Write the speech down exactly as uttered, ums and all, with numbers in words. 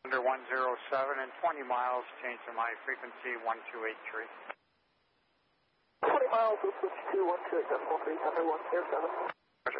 Under one zero seven and twenty miles, change to my frequency one two eight three. twenty miles, we'll switch to one two eight three, under one zero seven.